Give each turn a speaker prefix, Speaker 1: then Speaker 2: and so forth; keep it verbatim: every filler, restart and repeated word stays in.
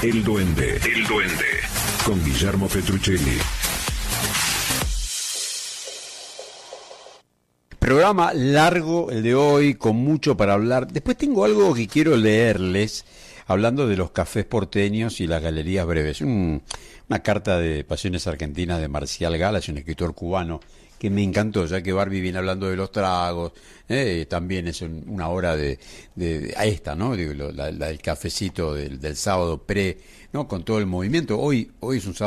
Speaker 1: El Duende, El Duende, con Guillermo Petruccelli.
Speaker 2: Programa largo el de hoy, con mucho para hablar. Después tengo algo que quiero leerles, hablando de los cafés porteños y las galerías breves. Un, una carta de Pasiones Argentinas de Marcial Galas, un escritor cubano, que me encantó, ya que Barbie viene hablando de los tragos, eh, también es un, una hora de, de, de a esta, ¿no? Digo, la, la, el cafecito del, del sábado pre, ¿no? Con todo el movimiento. Hoy, hoy es un sábado